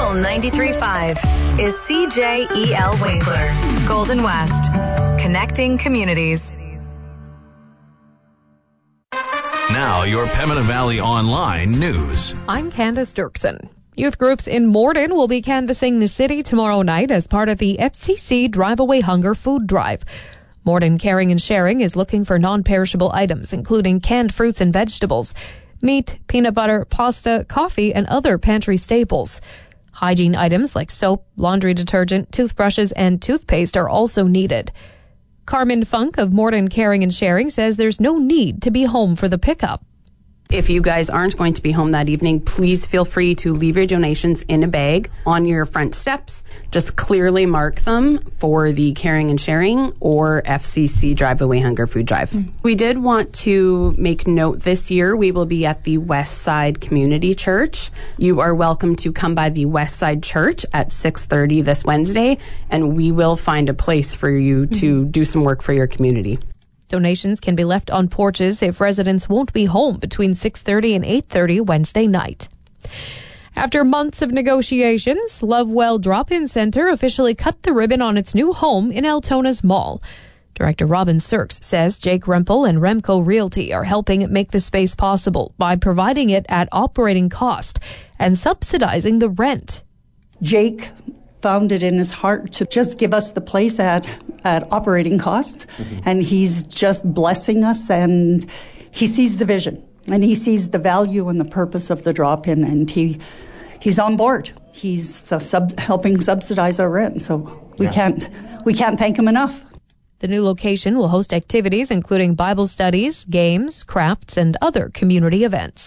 Local 93.5 is CJEL Winkler, Golden West, connecting communities. Now, your Pembina Valley Online news. I'm Candace Dirksen. Youth groups in Morden will be canvassing the city tomorrow night as part of the FCC Drive Away Hunger food drive. Morden Caring and Sharing is looking for non-perishable items, including canned fruits and vegetables, meat, peanut butter, pasta, coffee, and other pantry staples. Hygiene items like soap, laundry detergent, toothbrushes, and toothpaste are also needed. Carmen Funk of Morden Caring and Sharing says there's no need to be home for the pickup. If you guys aren't going to be home that evening, please feel free to leave your donations in a bag on your front steps. Just clearly mark them for the Caring and Sharing or FCC Drive Away Hunger food drive. We did want to make note this year we will be at the West Side Community Church. You are welcome to come by the West Side Church at 6:30 this Wednesday, and we will find a place for you to do some work for your community. Donations can be left on porches if residents won't be home between 6:30 and 8:30 Wednesday night. After months of negotiations, Lovewell Drop-In Center officially cut the ribbon on its new home in Altona's Mall. Director Robin Sirks says Jake Rempel and Remco Realty are helping make the space possible by providing it at operating cost and subsidizing the rent. Jake found it in his heart to just give us the place at operating cost, and he's just blessing us, and he sees the vision, and he sees the value and the purpose of the drop-in, and he's on board. He's helping subsidize our rent, so we can't thank him enough. The new location will host activities including Bible studies, games, crafts, and other community events.